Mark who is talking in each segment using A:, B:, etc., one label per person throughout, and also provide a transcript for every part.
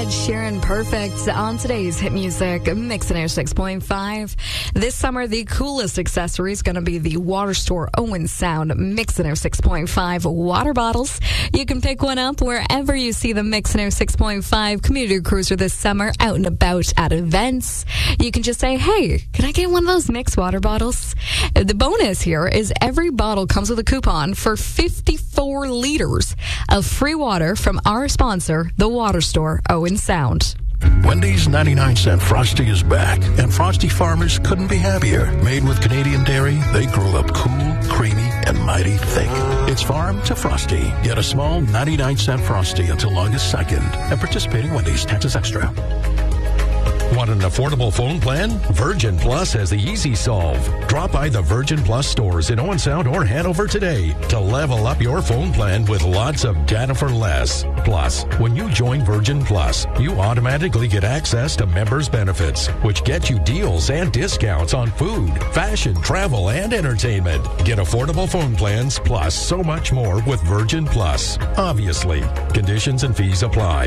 A: Ed Sheeran, Perfect, on today's hit music, Mix and Air 6.5. This summer, the coolest accessory is going to be the Water Store Owen Sound Mix and Air 6.5 water bottles. You can pick one up wherever you see the Mix and Air 6.5 commuter cruiser this summer, out and about at events. You can just say, hey, can I get one of those Mix water bottles? The bonus here is every bottle comes with a coupon for 54 liters of free water from our sponsor, the Water Store Owen Sound.
B: Wendy's 99-cent Frosty is back, and Frosty farmers couldn't be happier. Made with Canadian dairy, they grew up cool, creamy, and mighty thick. It's farm to Frosty. Get a small 99-cent Frosty until August 2nd. And participating Wendy's, taxes extra.
C: Want an affordable phone plan? Virgin Plus has the easy solve. Drop by the Virgin Plus stores in Owen Sound or Hanover today to level up your phone plan with lots of data for less. Plus, when you join Virgin Plus, you automatically get access to members' benefits, which get you deals and discounts on food, fashion, travel, and entertainment. Get affordable phone plans plus so much more with Virgin Plus. Obviously, conditions and fees apply.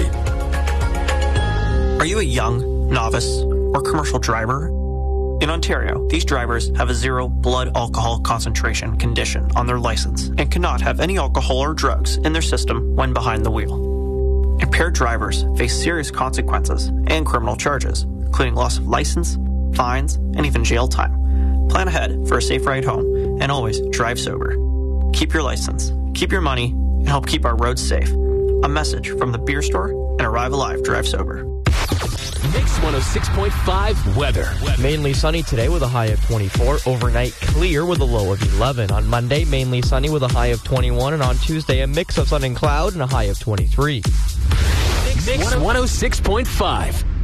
D: Are you a young, novice, or commercial driver? In Ontario, these drivers have a 0 blood alcohol concentration condition on their license and cannot have any alcohol or drugs in their system when behind the wheel. Impaired drivers face serious consequences and criminal charges, including loss of license, fines, and even jail time. Plan ahead for a safe ride home and always drive sober. Keep your license, keep your money, and help keep our roads safe. A message from the Beer Store and Arrive Alive Drive Sober.
E: Mix 106.5 weather.
F: Mainly sunny today with a high of 24. Overnight clear with a low of 11. On Monday, mainly sunny with a high of 21. And on Tuesday, a mix of sun and cloud and a high of 23.
E: Mix 106.5.